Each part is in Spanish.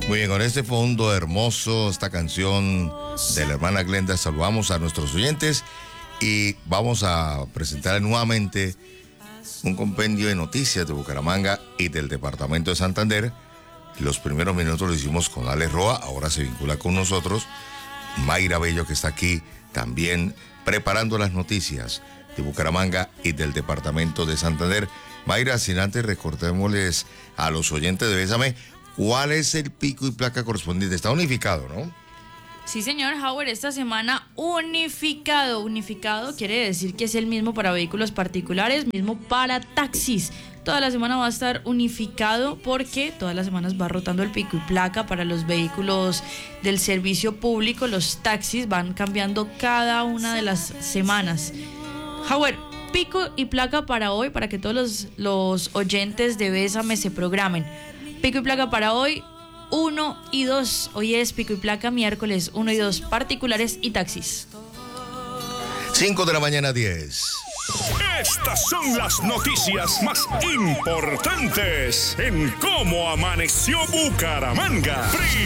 Muy bien, con este fondo hermoso, esta canción de la hermana Glenda, saludamos a nuestros oyentes y vamos a presentar nuevamente un compendio de noticias de Bucaramanga y del departamento de Santander. Los primeros minutos lo hicimos con Alex Roa, ahora se vincula con nosotros Mayra Bello, que está aquí también preparando las noticias de Bucaramanga y del departamento de Santander. Mayra, sin antes recordémosles a los oyentes de Bésame, ¿cuál es el pico y placa correspondiente? Está unificado, ¿no? Sí, señor Howard, esta semana unificado. Unificado quiere decir que es el mismo para vehículos particulares, mismo para taxis. Toda la semana va a estar unificado porque todas las semanas va rotando el pico y placa para los vehículos del servicio público. Los taxis van cambiando cada una de las semanas. Howard, pico y placa para hoy, para que todos los oyentes de Bésame se programen. Pico y placa para hoy, 1 y 2. Hoy es pico y placa miércoles 1 y 2, particulares y taxis. 5 de la mañana, 10. Estas son las noticias más importantes en cómo amaneció Bucaramanga.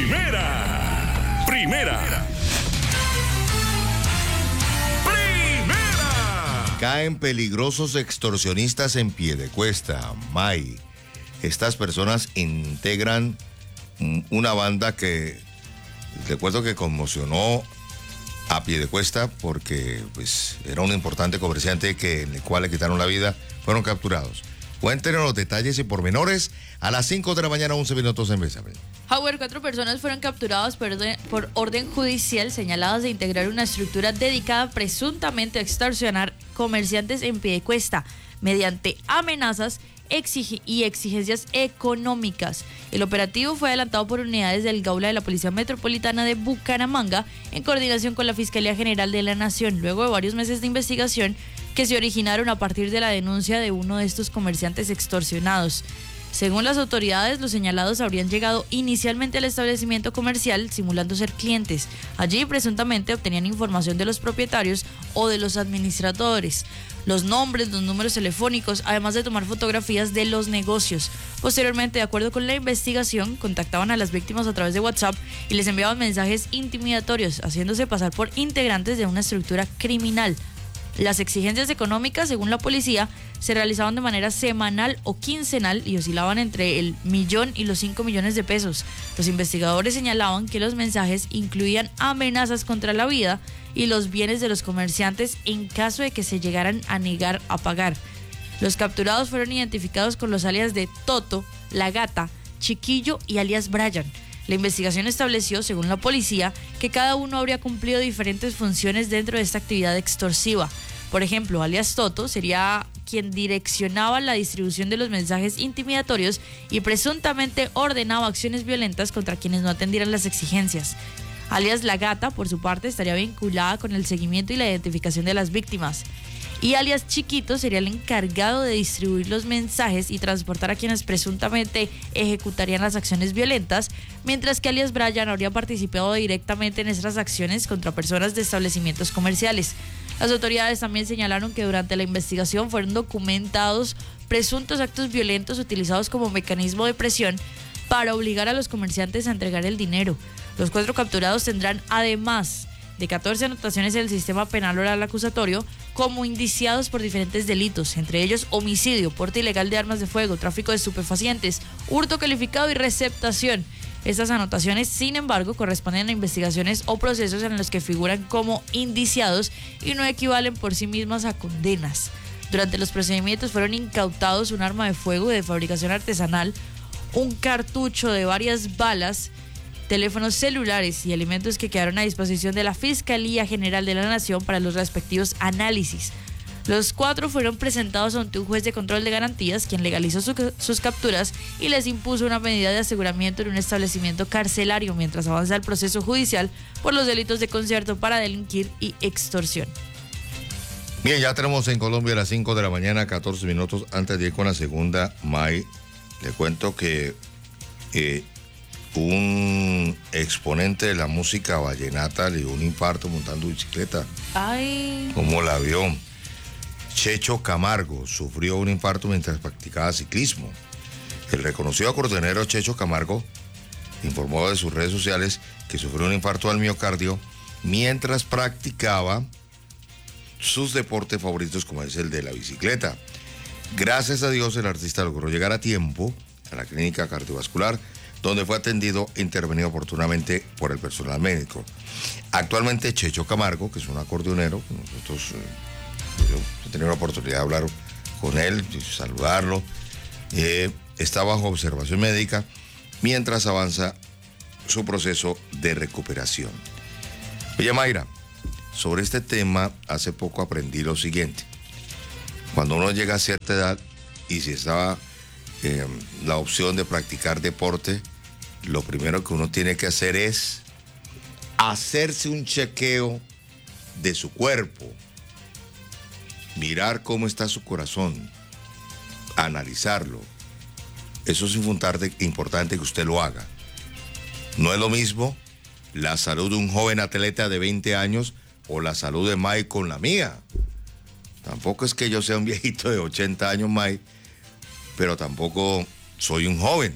Primera. Caen peligrosos extorsionistas en Piedecuesta, May. Estas personas integran una banda que recuerdo que conmocionó a Piedecuesta porque pues era un importante comerciante en el cual le quitaron la vida, fueron capturados. Cuéntenos los detalles y pormenores a las 5 de la mañana, 11 minutos en Bésame. Howard, 4 personas fueron capturadas por orden judicial señaladas de integrar una estructura dedicada presuntamente a extorsionar comerciantes en Piedecuesta mediante amenazas y exigencias económicas. El operativo fue adelantado por unidades del Gaula de la Policía Metropolitana de Bucaramanga en coordinación con la Fiscalía General de la Nación, luego de varios meses de investigación que se originaron a partir de la denuncia de uno de estos comerciantes extorsionados. Según las autoridades, los señalados habrían llegado inicialmente al establecimiento comercial simulando ser clientes. Allí presuntamente obtenían información de los propietarios o de los administradores, los nombres, los números telefónicos, además de tomar fotografías de los negocios. Posteriormente, de acuerdo con la investigación, contactaban a las víctimas a través de WhatsApp y les enviaban mensajes intimidatorios, haciéndose pasar por integrantes de una estructura criminal. Las exigencias económicas, según la policía, se realizaban de manera semanal o quincenal y oscilaban entre el 1.000.000 y los 5 millones de pesos. Los investigadores señalaban que los mensajes incluían amenazas contra la vida y los bienes de los comerciantes en caso de que se llegaran a negar a pagar. Los capturados fueron identificados con los alias de Toto, La Gata, Chiquillo y alias Brian. La investigación estableció, según la policía, que cada uno habría cumplido diferentes funciones dentro de esta actividad extorsiva. Por ejemplo, alias Toto sería quien direccionaba la distribución de los mensajes intimidatorios y presuntamente ordenaba acciones violentas contra quienes no atendieran las exigencias. Alias La Gata, por su parte, estaría vinculada con el seguimiento y la identificación de las víctimas. Y alias Chiquito sería el encargado de distribuir los mensajes y transportar a quienes presuntamente ejecutarían las acciones violentas, mientras que alias Brian habría participado directamente en estas acciones contra personas de establecimientos comerciales. Las autoridades también señalaron que durante la investigación fueron documentados presuntos actos violentos utilizados como mecanismo de presión para obligar a los comerciantes a entregar el dinero. Los 4 capturados tendrán, además de 14 anotaciones en el sistema penal oral acusatorio, como indiciados por diferentes delitos, entre ellos homicidio, porte ilegal de armas de fuego, tráfico de estupefacientes, hurto calificado y receptación. Estas anotaciones, sin embargo, corresponden a investigaciones o procesos en los que figuran como indiciados y no equivalen por sí mismas a condenas. Durante los procedimientos fueron incautados un arma de fuego de fabricación artesanal, un cartucho de varias balas, teléfonos celulares y elementos que quedaron a disposición de la Fiscalía General de la Nación para los respectivos análisis. Los 4 fueron presentados ante un juez de control de garantías, quien legalizó sus capturas y les impuso una medida de aseguramiento en un establecimiento carcelario mientras avanza el proceso judicial por los delitos de concierto para delinquir y extorsión. Bien, ya tenemos en Colombia a las 5 de la mañana, 14 minutos. Antes de ir con la segunda, May, le cuento que un exponente de la música vallenata le dio un infarto montando bicicleta. Ay. ¿Cómo la vio? Checho Camargo sufrió un infarto mientras practicaba ciclismo. El reconocido acordeonero Checho Camargo informó de sus redes sociales que sufrió un infarto al miocardio mientras practicaba sus deportes favoritos, como es el de la bicicleta. Gracias a Dios, el artista logró llegar a tiempo a la clínica cardiovascular, donde fue atendido e intervenido oportunamente por el personal médico. Actualmente, Checho Camargo, que es un acordeonero, nosotros yo he tenido la oportunidad de hablar con él, saludarlo, está bajo observación médica mientras avanza su proceso de recuperación. Oye, Mayra, sobre este tema, hace poco aprendí lo siguiente. Cuando uno llega a cierta edad y si estaba la opción de practicar deporte, lo primero que uno tiene que hacer es hacerse un chequeo de su cuerpo, mirar cómo está su corazón, analizarlo. Eso es importante que usted lo haga. No es lo mismo la salud de un joven atleta de 20 años o la salud de Mike con la mía. Tampoco es que yo sea un viejito de 80 años, Mike, pero tampoco soy un joven.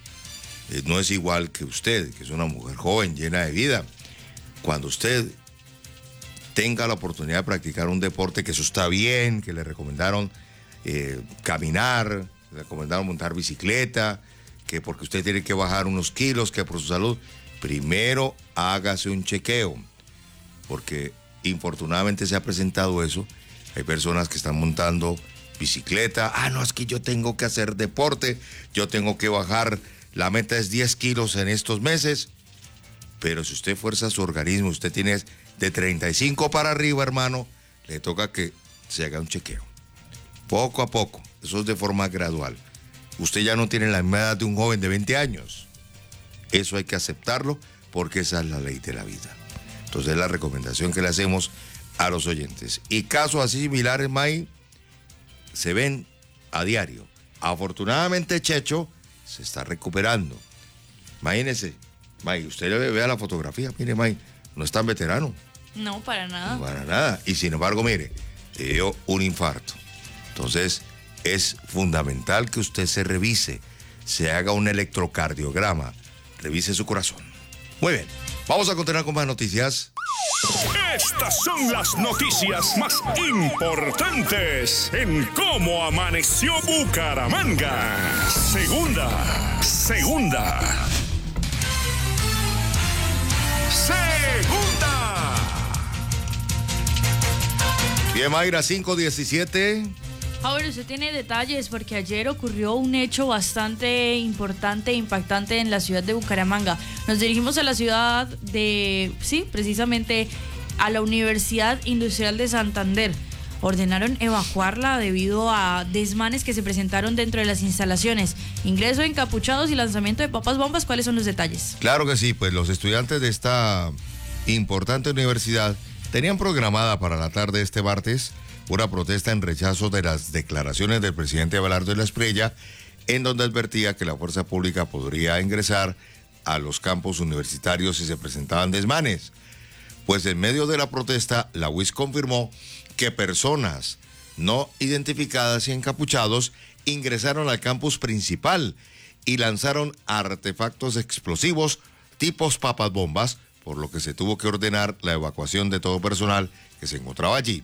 No es igual que usted, que es una mujer joven, llena de vida. Cuando usted tenga la oportunidad de practicar un deporte, que eso está bien, que le recomendaron caminar, le recomendaron montar bicicleta, que porque usted tiene que bajar unos kilos, que por su salud, primero hágase un chequeo, porque infortunadamente se ha presentado eso. Hay personas que están montando bicicleta, no, es que yo tengo que hacer deporte, yo tengo que bajar, la meta es 10 kilos en estos meses, pero si usted fuerza su organismo, usted tiene de 35 para arriba, hermano, le toca que se haga un chequeo. Poco a poco, eso es de forma gradual. Usted ya no tiene la misma edad de un joven de 20 años. Eso hay que aceptarlo porque esa es la ley de la vida. Entonces es la recomendación que le hacemos a los oyentes. Y casos así similares, May, se ven a diario. Afortunadamente, Checho se está recuperando. Imagínese, May, usted vea la fotografía, mire, May, no es tan veterano. No, para nada. No, para nada. Y sin embargo, mire, le dio un infarto. Entonces, es fundamental que usted se revise, se haga un electrocardiograma, revise su corazón. Muy bien, vamos a continuar con más noticias. Estas son las noticias más importantes en Cómo Amaneció Bucaramanga. Segunda. Bien, Mayra, 5:17. Ahora usted tiene detalles porque ayer ocurrió un hecho bastante importante e impactante en la ciudad de Bucaramanga. Nos dirigimos a la ciudad de, sí, precisamente a la Universidad Industrial de Santander. Ordenaron evacuarla debido a desmanes que se presentaron dentro de las instalaciones. Ingreso, encapuchados y lanzamiento de papas bombas. ¿Cuáles son los detalles? Claro que sí, pues los estudiantes de esta importante universidad tenían programada para la tarde de este martes una protesta en rechazo de las declaraciones del presidente Abelardo de la Espriella, en donde advertía que la fuerza pública podría ingresar a los campus universitarios si se presentaban desmanes. Pues en medio de la protesta, la UIS confirmó que personas no identificadas y encapuchados ingresaron al campus principal y lanzaron artefactos explosivos tipos papas bombas, por lo que se tuvo que ordenar la evacuación de todo personal que se encontraba allí.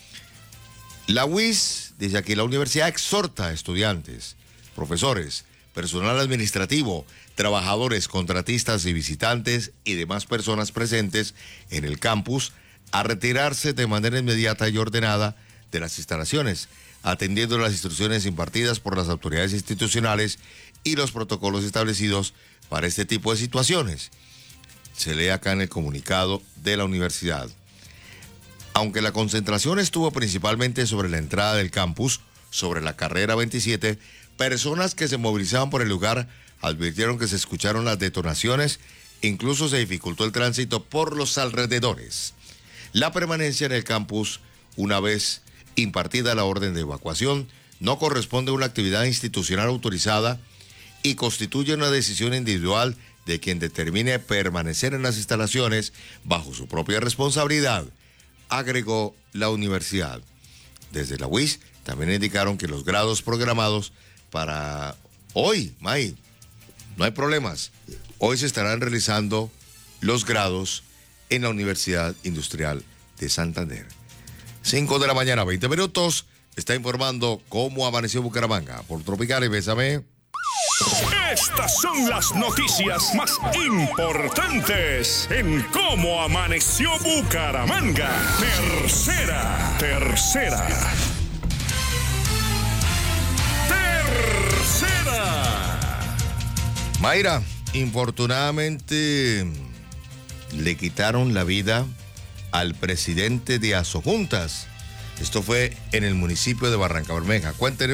La UIS, dice aquí, la universidad exhorta a estudiantes, profesores, personal administrativo, trabajadores, contratistas y visitantes y demás personas presentes en el campus a retirarse de manera inmediata y ordenada de las instalaciones, atendiendo las instrucciones impartidas por las autoridades institucionales y los protocolos establecidos para este tipo de situaciones. Se lee acá en el comunicado de la universidad. Aunque la concentración estuvo principalmente sobre la entrada del campus, sobre la carrera 27, personas que se movilizaban por el lugar advirtieron que se escucharon las detonaciones, incluso se dificultó el tránsito por los alrededores. La permanencia en el campus, una vez impartida la orden de evacuación, no corresponde a una actividad institucional autorizada y constituye una decisión individual de quien determine permanecer en las instalaciones bajo su propia responsabilidad, agregó la universidad. Desde la UIS también indicaron que los grados programados para hoy, May, no hay problemas. hoy se estarán realizando los grados en la Universidad Industrial de Santander. 5 de la mañana, 20 minutos. Está informando cómo amaneció Bucaramanga por Tropicales. Bésame. Estas son las noticias más importantes en cómo amaneció Bucaramanga. Tercera. Mayra, infortunadamente le quitaron la vida al presidente de Asojuntas. Esto fue en el municipio de Barrancabermeja. Cuéntenos.